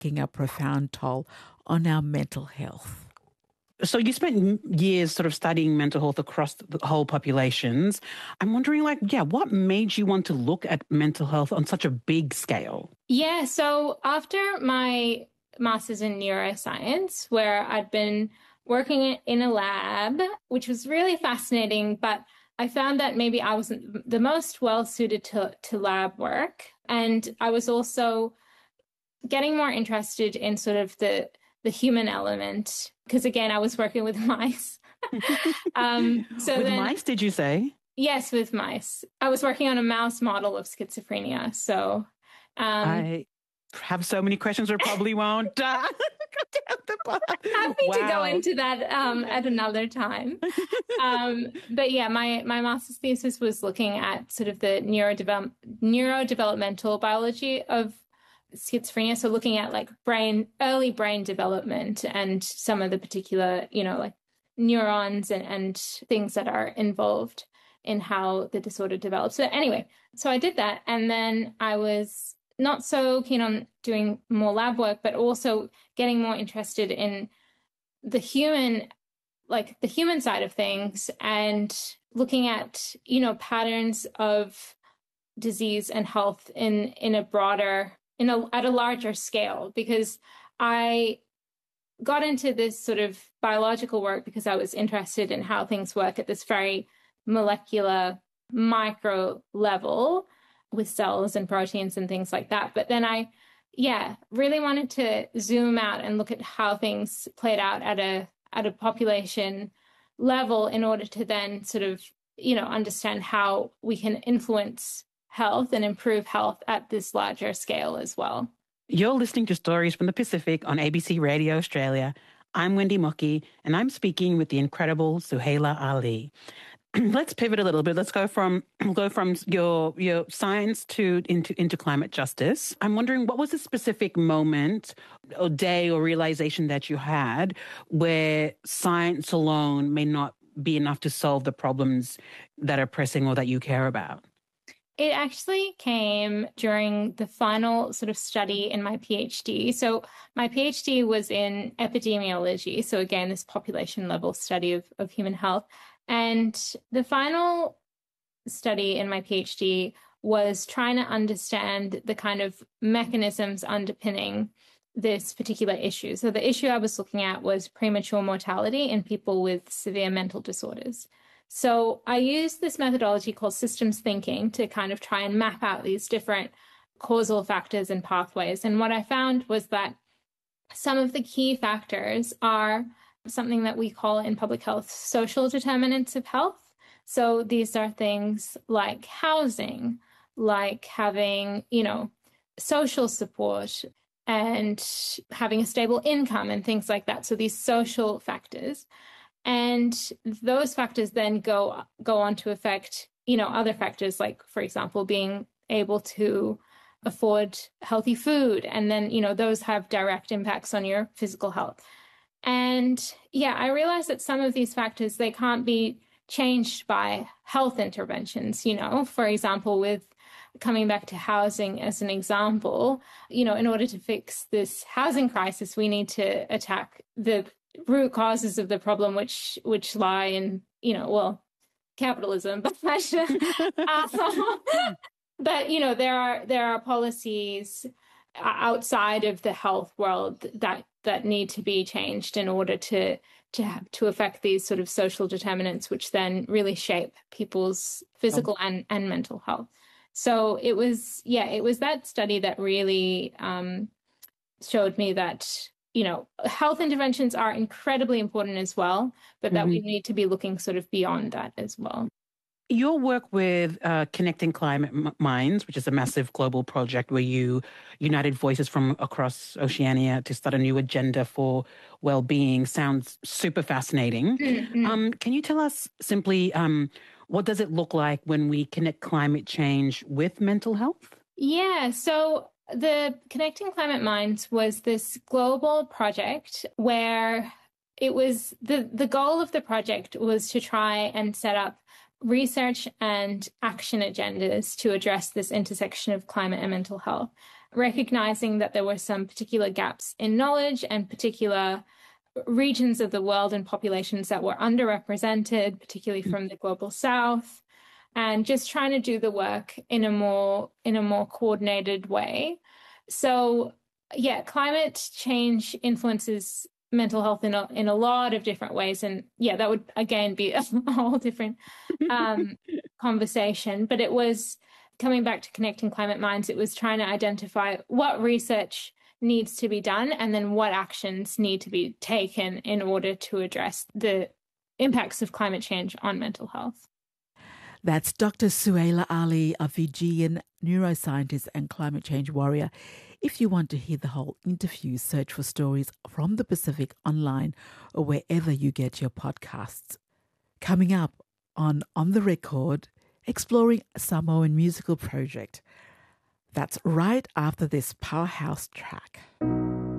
taking a profound toll on our mental health. So you spent years sort of studying mental health across the whole populations. I'm wondering, what made you want to look at mental health on such a big scale? Yeah, so after my master's in neuroscience, where I'd been working in a lab, which was really fascinating, but I found that maybe I wasn't the most well-suited to lab work. And I was also getting more interested in sort of the human element, because again, I was working with mice. Mice, did you say? Yes, with mice. I was working on a mouse model of schizophrenia. So I have so many questions we probably won't. Happy to go into that at another time. But yeah, my master's thesis was looking at sort of the neurodevelopmental biology of schizophrenia. So looking at like early brain development and some of the particular, like neurons and things that are involved in how the disorder develops. So anyway, so I did that. And then I was not so keen on doing more lab work, but also getting more interested in the human side of things and looking at, patterns of disease and health in a broader, at a larger scale, because I got into this sort of biological work because I was interested in how things work at this very molecular micro level with cells and proteins and things like that. But then I really wanted to zoom out and look at how things played out at a population level in order to then sort of, understand how we can influence health and improve health at this larger scale as well. You're listening to Stories from the Pacific on ABC Radio Australia. I'm Wendy Mockey, and I'm speaking with the incredible Suhaila Ali. Let's pivot a little bit. Let's go from your science into climate justice. I'm wondering, what was the specific moment or day or realization that you had where science alone may not be enough to solve the problems that are pressing or that you care about? It actually came during the final sort of study in my PhD. So my PhD was in epidemiology. So again, this population level study of human health. And the final study in my PhD was trying to understand the kind of mechanisms underpinning this particular issue. So the issue I was looking at was premature mortality in people with severe mental disorders. So I used this methodology called systems thinking to kind of try and map out these different causal factors and pathways. And what I found was that some of the key factors are something that we call in public health social determinants of health. So these are things like housing, like having, social support and having a stable income and things like that. So these social factors. And those factors then go on to affect, other factors, like, for example, being able to afford healthy food. And then, those have direct impacts on your physical health. And I realized that some of these factors, they can't be changed by health interventions, for example, with coming back to housing as an example, in order to fix this housing crisis, we need to attack the root causes of the problem, which lie in, capitalism. But there are policies outside of the health world that need to be changed in order to affect these sort of social determinants, which then really shape people's physical and mental health. So it was that study that really showed me that, health interventions are incredibly important as well, but that we need to be looking sort of beyond that as well. Your work with Connecting Climate Minds, which is a massive global project where you united voices from across Oceania to start a new agenda for well-being, sounds super fascinating. Mm-hmm. Can you tell us simply what does it look like when we connect climate change with mental health? Yeah, so the Connecting Climate Minds was this global project where it was the goal of the project was to try and set up research and action agendas to address this intersection of climate and mental health. recognizing that there were some particular gaps in knowledge and particular regions of the world and populations that were underrepresented, particularly from the global south, and just trying to do the work in a more coordinated way. So yeah, climate change influences mental health in a lot of different ways. And yeah, that would again be a whole different conversation. But it was coming back to Connecting Climate Minds, it was trying to identify what research needs to be done and then what actions need to be taken in order to address the impacts of climate change on mental health. That's Dr. Suhaila Ali, a Fijian neuroscientist and climate change warrior. If you want to hear the whole interview, search for Stories from the Pacific online or wherever you get your podcasts. Coming up on the Record, exploring a Samoan musical project. That's right after this powerhouse track.